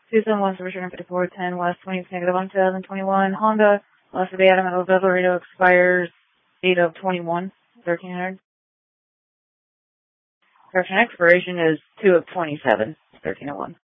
271 Superstar 5410 West 20-1 2021 Honda. Last of the Adam at Del Laredo expires date of 21-1300. Correction, expiration is 2 of 27, 1301.